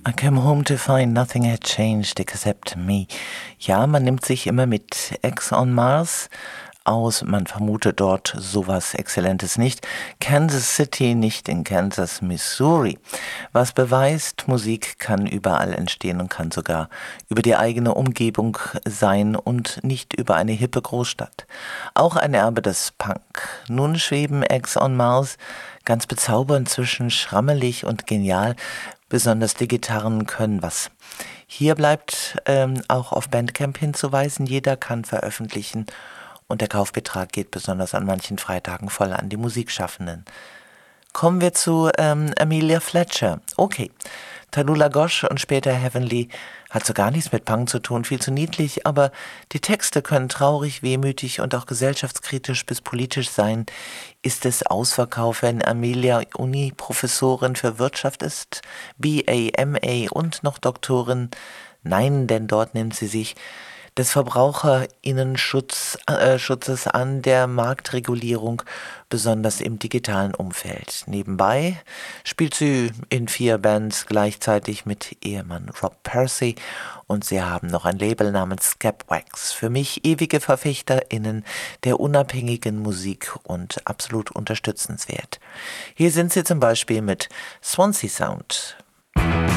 I came home to find nothing had changed except me. Ja, man nimmt sich immer mit Ex on Mars aus. Man vermutet dort sowas Exzellentes nicht. Kansas City, nicht in Kansas, Missouri. Was beweist, Musik kann überall entstehen und kann sogar über die eigene Umgebung sein und nicht über eine hippe Großstadt. Auch ein Erbe des Punk. Nun schweben Ex on Mars ganz bezaubernd zwischen schrammelig und genial. Besonders die Gitarren können was. Hier bleibt auch auf Bandcamp hinzuweisen, jeder kann veröffentlichen und der Kaufbetrag geht besonders an manchen Freitagen voll an die Musikschaffenden. Kommen wir zu Amelia Fletcher. Okay, Tallulah Gosh und später Heavenly hat so gar nichts mit Punk zu tun, viel zu niedlich, aber die Texte können traurig, wehmütig und auch gesellschaftskritisch bis politisch sein. Ist es Ausverkauf, wenn Amelia Uni-Professorin für Wirtschaft ist, BA, MA und noch Doktorin? Nein, denn dort nimmt sie sich des Verbraucherinnenschutzes an, der Marktregulierung, besonders im digitalen Umfeld. Nebenbei spielt sie in 4 Bands gleichzeitig mit Ehemann Rob Percy und sie haben noch ein Label namens Scapwax. Für mich ewige VerfechterInnen der unabhängigen Musik und absolut unterstützenswert. Hier sind sie zum Beispiel mit Swansea Sound.